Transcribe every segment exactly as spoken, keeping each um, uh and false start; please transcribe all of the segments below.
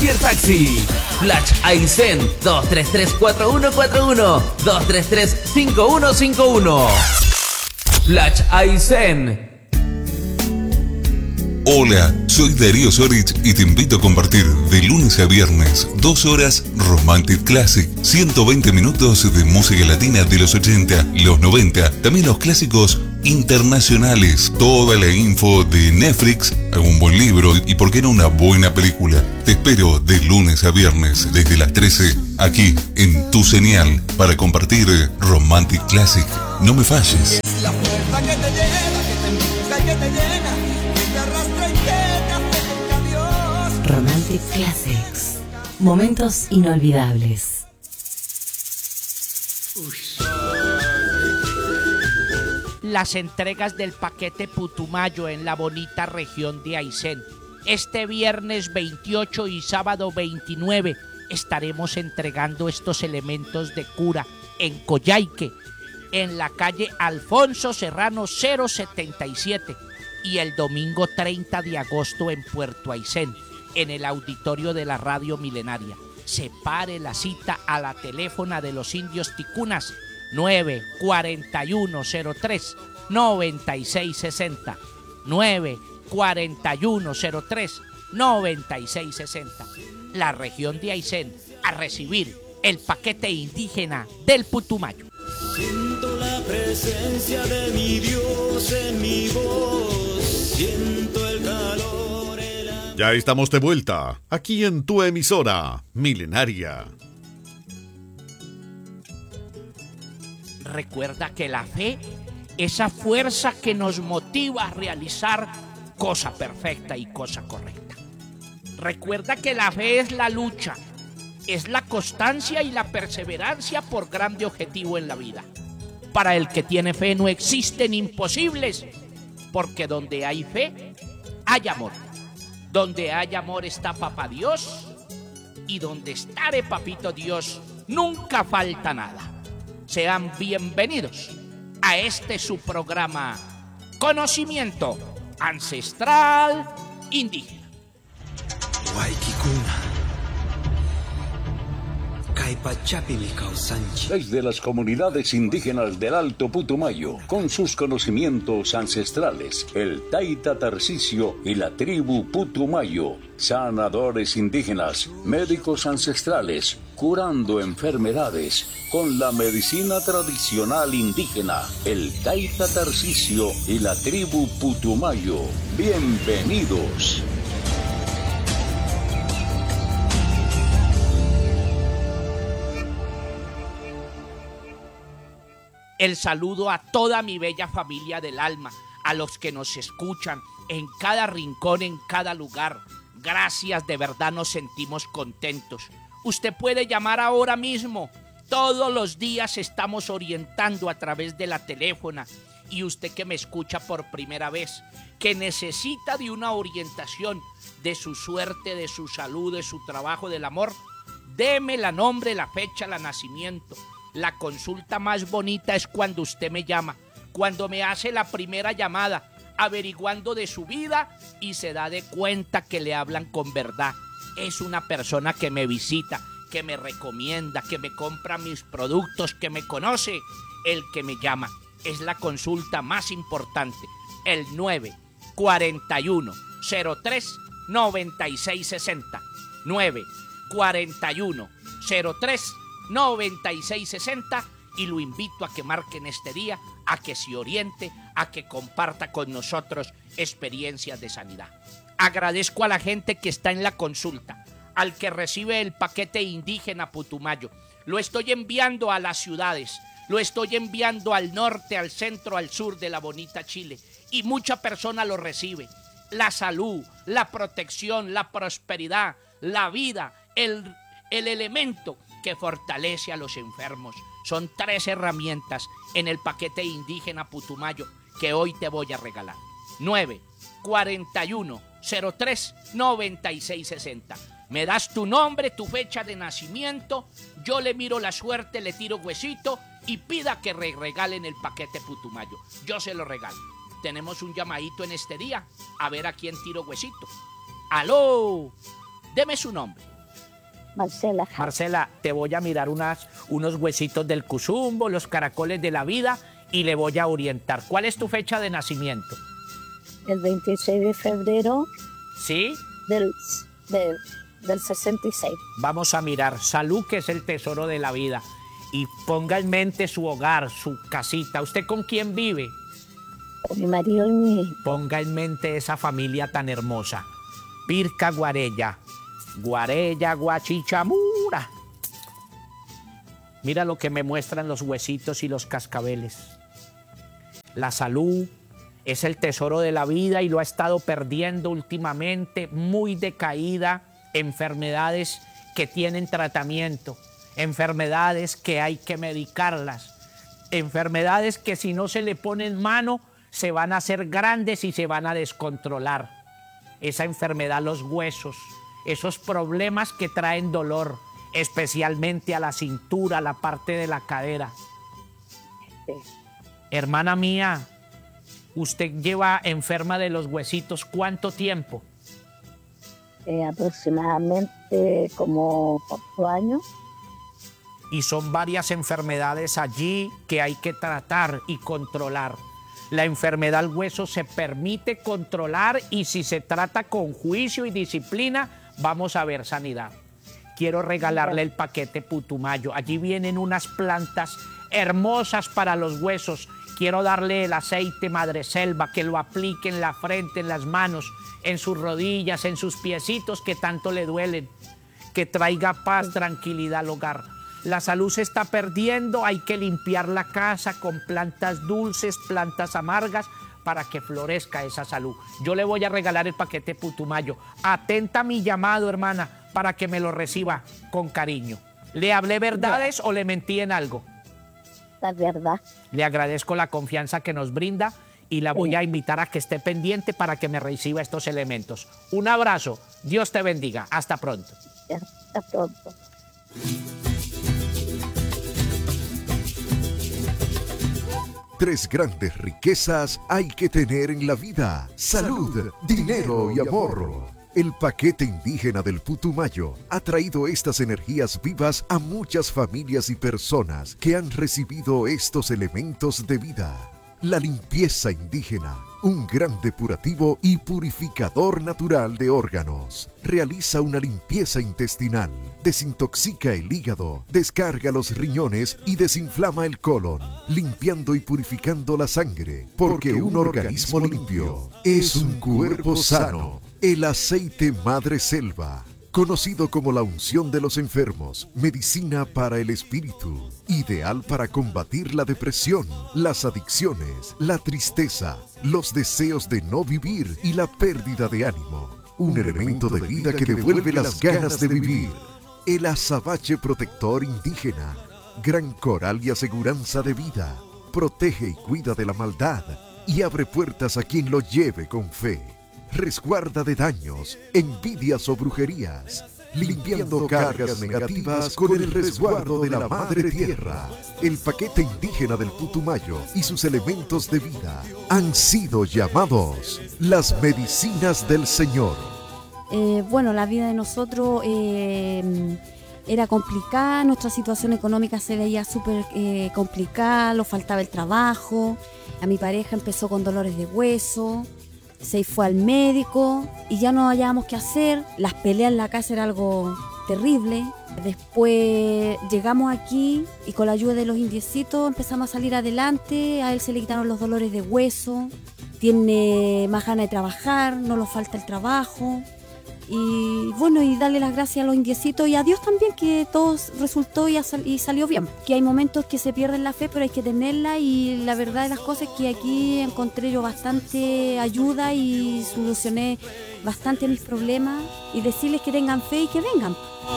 cualquier taxi. Flash Aysén dos tres tres cuatro uno cuatro uno, dos tres tres cinco uno cinco uno. Flash Aysén. Hola, soy Darío Sorich y te invito a compartir de lunes a viernes dos horas Romantic Classic, ciento veinte minutos de música latina de los ochenta, los noventa, también los clásicos internacionales, toda la info de Netflix, algún buen libro y por qué no una buena película. Te espero de lunes a viernes desde las trece aquí en Tu Señal para compartir Romantic Classic. No me falles. Es la fuerza que te llena, que te empuja y que te llena, que te arrastra y que te hace cerca a Dios. Romantic Classics. Momentos inolvidables. Las entregas del paquete Putumayo en la bonita región de Aysén. Este viernes veintiocho y sábado veintinueve estaremos entregando estos elementos de cura en Coyhaique, en la calle Alfonso Serrano cero setenta y siete, y el domingo treinta de agosto en Puerto Aysén, en el auditorio de la Radio Milenaria. Separe la cita a la teléfona de los indios ticunas nueve cuatro uno cero tres nueve seis seis cero, nueve cuatro uno cero tres nueve seis seis cero. La región de Aysén a recibir el paquete indígena del Putumayo. Siento la presencia de mi Dios en mi voz, siento el calor. El... Ya estamos de vuelta, aquí en tu emisora Milenaria. Recuerda que la fe, esa fuerza que nos motiva a realizar cosa perfecta y cosa correcta. Recuerda que la fe es la lucha, es la constancia y la perseverancia por grande objetivo en la vida. Para el que tiene fe no existen imposibles, porque donde hay fe, hay amor. Donde hay amor está Papá Dios, y donde estaré Papito Dios, nunca falta nada. Sean bienvenidos a este su programa Conocimiento Ancestral Indígena. Desde las comunidades indígenas del Alto Putumayo, con sus conocimientos ancestrales, el Taita Tarcisio y la tribu Putumayo, sanadores indígenas, médicos ancestrales, curando enfermedades con la medicina tradicional indígena, el Taita Tarcisio y la tribu Putumayo. Bienvenidos. El saludo a toda mi bella familia del alma, a los que nos escuchan en cada rincón, en cada lugar. Gracias, de verdad nos sentimos contentos. Usted puede llamar ahora mismo. Todos los días estamos orientando a través de la teléfona. Y usted que me escucha por primera vez, que necesita de una orientación de su suerte, de su salud, de su trabajo, del amor, deme la nombre, la fecha, el nacimiento. La consulta más bonita es cuando usted me llama, cuando me hace la primera llamada, averiguando de su vida y se da de cuenta que le hablan con verdad. Es una persona que me visita, que me recomienda, que me compra mis productos, que me conoce. El que me llama es la consulta más importante. El nueve cuatro uno cero tres nueve seis seis cero, nueve cuatro uno cero tres noventa y seis sesenta, y lo invito a que marquen este día, a que se oriente, a que comparta con nosotros experiencias de sanidad. Agradezco a la gente que está en la consulta, al que recibe el paquete indígena Putumayo. Lo estoy enviando a las ciudades, lo estoy enviando al norte, al centro, al sur de la bonita Chile, y mucha persona lo recibe. La salud, la protección, la prosperidad, la vida, el, el elemento que fortalece a los enfermos. Son tres herramientas en el paquete indígena Putumayo que hoy te voy a regalar. nueve cuatro uno cero tres nueve seis seis cero. Me das tu nombre, tu fecha de nacimiento, yo le miro la suerte, le tiro huesito y pida que re regalen el paquete Putumayo. Yo se lo regalo. Tenemos un llamadito en este día, a ver a quién tiro huesito. ¡Aló! Deme su nombre. Marcela. Marcela, te voy a mirar unas, unos huesitos del cuzumbo, los caracoles de la vida y le voy a orientar. ¿Cuál es tu fecha de nacimiento? El veintiséis de febrero ¿Sí? del, de- del sesenta y seis. Vamos a mirar. Salud, que es el tesoro de la vida. Y ponga en mente su hogar, su casita. ¿Usted con quién vive? Con mi marido y mi hijo. Ponga en mente esa familia tan hermosa. Pirca Guarella. Guarella Guachichamura. Mira lo que me muestran los huesitos y los cascabeles. La salud es el tesoro de la vida y lo ha estado perdiendo últimamente, muy decaída. Enfermedades que tienen tratamiento, enfermedades que hay que medicarlas, enfermedades que si no se le ponen mano se van a hacer grandes y se van a descontrolar. Esa enfermedad, los huesos, esos problemas que traen dolor, especialmente a la cintura, a la parte de la cadera. Sí. Hermana mía, usted lleva enferma de los huesitos ¿cuánto tiempo? Eh, aproximadamente como ocho años. Y son varias enfermedades allí que hay que tratar y controlar. La enfermedad al hueso se permite controlar y si se trata con juicio y disciplina, vamos a ver sanidad. Quiero regalarle el paquete Putumayo. Allí vienen unas plantas hermosas para los huesos. Quiero darle el aceite Madreselva, que lo aplique en la frente, en las manos, en sus rodillas, en sus piecitos que tanto le duelen. Que traiga paz, tranquilidad al hogar. La salud se está perdiendo, hay que limpiar la casa con plantas dulces, plantas amargas, para que florezca esa salud. Yo le voy a regalar el paquete Putumayo. Atenta a mi llamado, hermana, para que me lo reciba con cariño. ¿Le hablé verdades o le mentí en algo? La verdad. Le agradezco la confianza que nos brinda y la voy a invitar a que esté pendiente para que me reciba estos elementos. Un abrazo, Dios te bendiga, hasta pronto. Hasta pronto. Tres grandes riquezas hay que tener en la vida: salud, dinero y amor. El paquete indígena del Putumayo ha traído estas energías vivas a muchas familias y personas que han recibido estos elementos de vida. La limpieza indígena, un gran depurativo y purificador natural de órganos. Realiza una limpieza intestinal, desintoxica el hígado, descarga los riñones y desinflama el colon, limpiando y purificando la sangre, porque un organismo limpio es un cuerpo sano. El aceite Madreselva, conocido como la unción de los enfermos, medicina para el espíritu, ideal para combatir la depresión, las adicciones, la tristeza, los deseos de no vivir y la pérdida de ánimo. Un elemento de vida que devuelve las ganas de vivir. El azabache protector indígena, gran coral y aseguranza de vida. Protege y cuida de la maldad y abre puertas a quien lo lleve con fe. Resguarda de daños, envidias o brujerías, limpiando cargas negativas con el resguardo de la Madre Tierra. El paquete indígena del Putumayo y sus elementos de vida han sido llamados las medicinas del Señor. Eh, bueno, la vida de nosotros eh, era complicada, nuestra situación económica se veía súper eh, complicada, nos faltaba el trabajo, a mi pareja empezó con dolores de hueso. Se fue al médico y ya no hallábamos qué hacer. Las peleas en la casa era algo terrible. Después llegamos aquí y con la ayuda de los indiecitos empezamos a salir adelante. A él se le quitaron los dolores de hueso. Tiene más ganas de trabajar, no le falta el trabajo. Y bueno, y darle las gracias a los indiecitos y a Dios también, que todo resultó y, sal y salió bien. Que hay momentos que se pierden la fe, pero hay que tenerla, y la verdad de las cosas es que aquí encontré yo bastante ayuda y solucioné bastante mis problemas, y decirles que tengan fe y que vengan.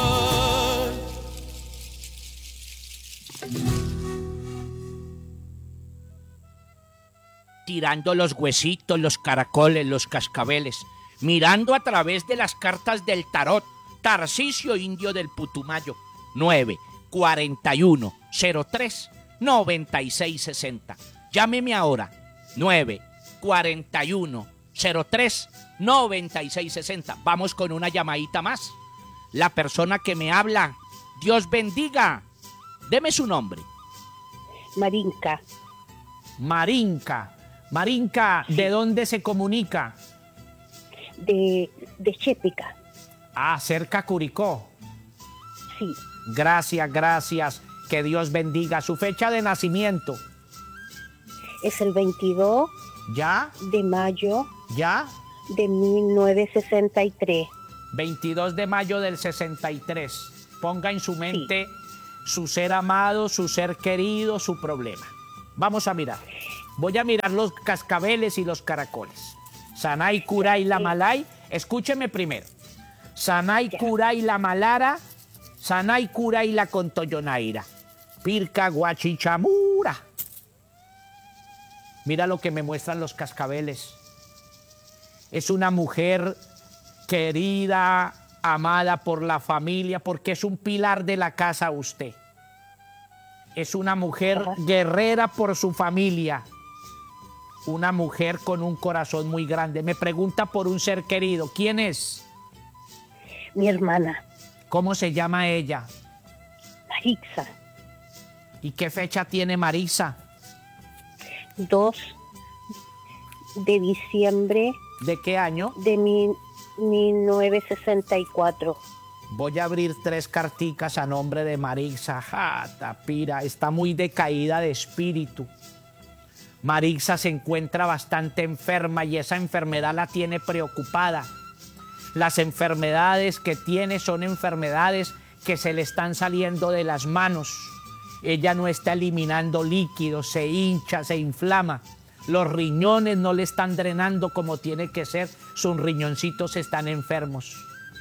Tirando los huesitos, los caracoles, los cascabeles, mirando a través de las cartas del tarot, Tarcisio Indio del Putumayo, nueve cuarenta y uno cero tres noventa y seis sesenta. Llámeme ahora, nueve cuarenta y uno cero tres noventa y seis sesenta. Vamos con una llamadita más. la persona que me habla. Dios bendiga. Deme su nombre. Marinka. Marinka. Marinka, ¿de dónde se comunica? De, de Chépica. Ah, cerca Curicó. Sí. Gracias, gracias. Que Dios bendiga. Su fecha de nacimiento. Es el veintidós ¿Ya? de mayo ¿Ya? de mil novecientos sesenta y tres. veintidós de mayo del sesenta y tres. Ponga en su mente sí. su ser amado, su ser querido, su problema. Vamos a mirar. Voy a mirar los cascabeles y los caracoles. Sanay, Kuray, la Malay. Escúcheme primero. Sanay, Kuray, la Malara. Sanay, Kuray, la Contoyonaira. Pirca, Guachichamura. Mira lo que me muestran los cascabeles. Es una mujer querida, amada por la familia, porque es un pilar de la casa usted. Es una mujer guerrera por su familia. Una mujer con un corazón muy grande. Me pregunta por un ser querido. ¿Quién es? Mi hermana. ¿Cómo se llama ella? Marisa. ¿Y qué fecha tiene Marisa? dos de diciembre. ¿De qué año? De mil novecientos sesenta y cuatro. Voy a abrir tres carticas a nombre de Marisa. Jata, pira, está muy decaída de espíritu. Marisa se encuentra bastante enferma y esa enfermedad la tiene preocupada. Las enfermedades que tiene son enfermedades que se le están saliendo de las manos. Ella no está eliminando líquidos, se hincha, se inflama. Los riñones no le están drenando como tiene que ser. Sus riñoncitos están enfermos.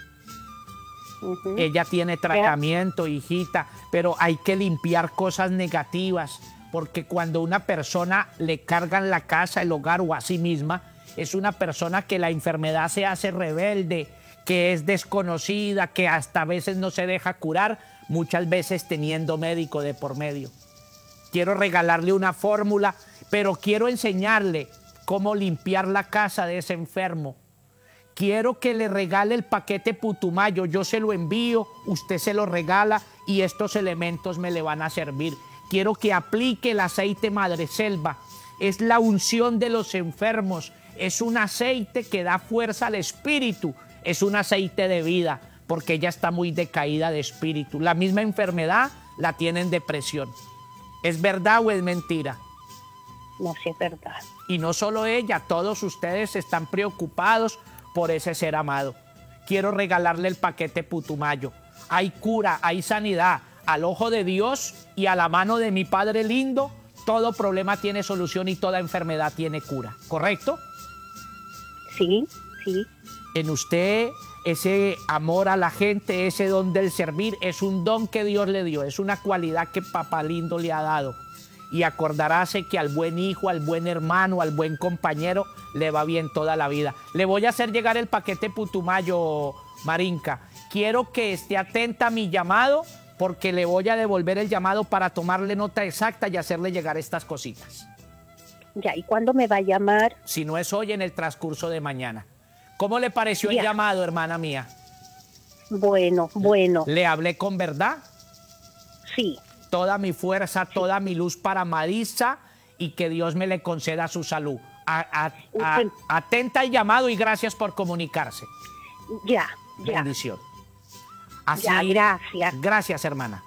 Uh-huh. Ella tiene tratamiento, hijita, pero hay que limpiar cosas negativas, porque cuando una persona le cargan la casa, el hogar o a sí misma, es una persona que la enfermedad se hace rebelde, que es desconocida, que hasta a veces no se deja curar, muchas veces teniendo médico de por medio. Quiero regalarle una fórmula, pero quiero enseñarle cómo limpiar la casa de ese enfermo. Quiero que le regale el paquete Putumayo, yo se lo envío, usted se lo regala y estos elementos me le van a servir. Quiero que aplique el aceite Madreselva, es la unción de los enfermos, es un aceite que da fuerza al espíritu, es un aceite de vida, porque ella está muy decaída de espíritu. La misma enfermedad la tiene en depresión. ¿Es verdad o es mentira? No, sí es verdad. Y no solo ella, todos ustedes están preocupados por ese ser amado. Quiero regalarle el paquete Putumayo. Hay cura, hay sanidad. Al ojo de Dios y a la mano de mi Padre lindo, todo problema tiene solución y toda enfermedad tiene cura. ¿Correcto? Sí, sí. En usted, ese amor a la gente, ese don del servir, es un don que Dios le dio, es una cualidad que Papá lindo le ha dado. Y acordaráse que al buen hijo, al buen hermano, al buen compañero, le va bien toda la vida. Le voy a hacer llegar el paquete Putumayo, Marinka. Quiero que esté atenta a mi llamado, porque le voy a devolver el llamado para tomarle nota exacta y hacerle llegar estas cositas. Ya, ¿y cuándo me va a llamar? Si no es hoy, en el transcurso de mañana. ¿Cómo le pareció ya el llamado, hermana mía? Bueno, bueno. ¿Le hablé con verdad? Sí. Toda mi fuerza, sí. Toda mi luz para Marisa y que Dios me le conceda su salud. A, a, a, atenta al llamado y gracias por comunicarse. Ya, ya. Bendición. Así, ya, gracias. Gracias, hermana.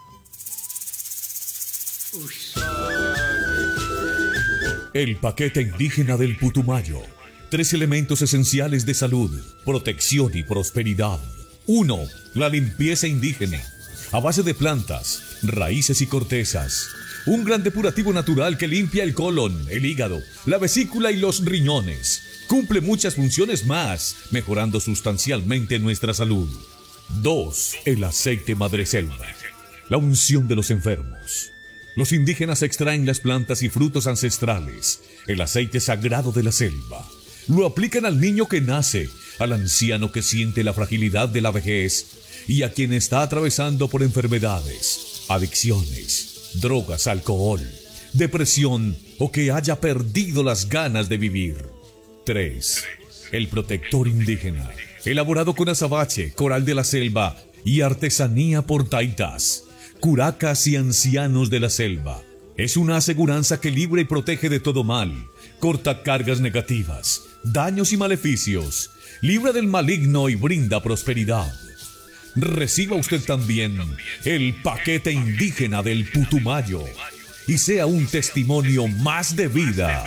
El paquete indígena del Putumayo. Tres elementos esenciales de salud, protección y prosperidad. Uno, la limpieza indígena, a base de plantas, raíces y cortezas. Un gran depurativo natural que limpia el colon, el hígado, la vesícula y los riñones. Cumple muchas funciones más, mejorando sustancialmente nuestra salud. Dos, el aceite Madreselva, la unción de los enfermos. Los indígenas extraen las plantas y frutos ancestrales, el aceite sagrado de la selva. Lo aplican al niño que nace, al anciano que siente la fragilidad de la vejez y a quien está atravesando por enfermedades, adicciones, drogas, alcohol, depresión o que haya perdido las ganas de vivir. tres. El protector indígena, elaborado con azabache, coral de la selva y artesanía por taitas, curacas y ancianos de la selva. Es una aseguranza que libra y protege de todo mal, corta cargas negativas, daños y maleficios, libra del maligno y brinda prosperidad. Reciba usted también el paquete indígena del Putumayo y sea un testimonio más de vida.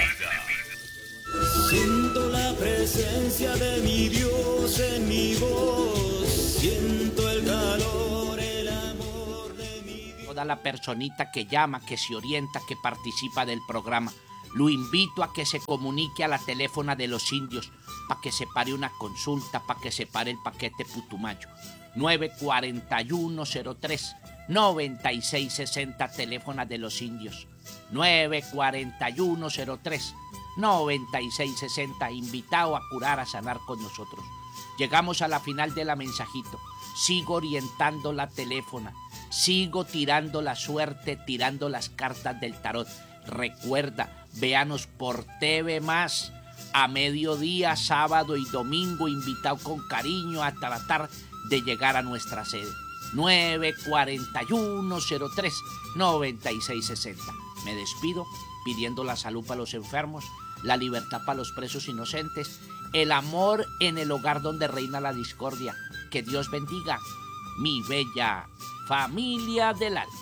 Siento la presencia de mi Dios en mi voz, siento el calor, el amor de mi Dios. Toda la personita que llama, que se orienta, que participa del programa, lo invito a que se comunique a la teléfona de los indios para que se pare una consulta, para que se pare el paquete Putumayo. nueve cuatro uno cero tres noventa y seis sesenta, teléfono de los indios. nueve cuatro uno cero tres noventa y seis sesenta, invitado a curar, a sanar con nosotros. Llegamos a la final de la mensajito. Sigo orientando la teléfona, sigo tirando la suerte, tirando las cartas del tarot. Recuerda, véanos por T V Más, a mediodía, sábado y domingo, invitado con cariño a tratar de llegar a nuestra sede. nueve cuatro uno cero tres noventa y seis sesenta. Me despido pidiendo la salud para los enfermos, la libertad para los presos inocentes, el amor en el hogar donde reina la discordia. Que Dios bendiga mi bella familia del alma.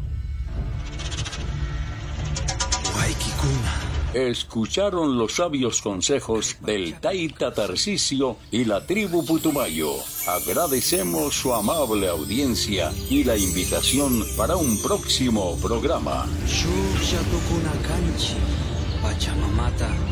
Escucharon los sabios consejos del Taita Tarcisio y la tribu Putumayo. Agradecemos su amable audiencia y la invitación para un próximo programa. Pachamamata